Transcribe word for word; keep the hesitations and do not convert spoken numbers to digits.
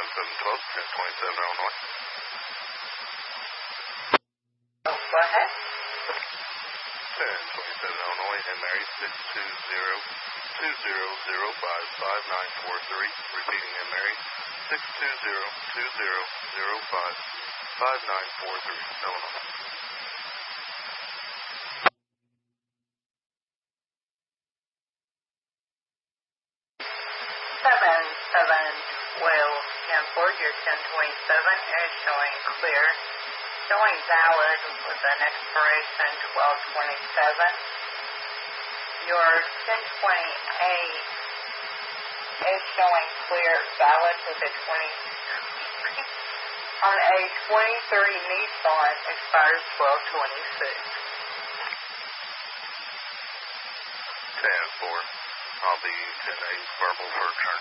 seven twelve, ten twenty-seven Illinois. Oh, go ahead. ten twenty-seven Illinois, and Mary, six two zero, two zero zero five, five nine four three. Repeating, and Mary, six two zero, two zero zero five, five nine four three, Illinois. seven seven twelve, ten four, your ten twenty-seven is showing clear. Showing valid with an expiration twelve twenty-seven. Your ten twenty-eight is showing clear, valid with a twenty. On a twenty-three Nissan, expires twelve twenty-six. ten four. I'll be ten eight verbal for turn.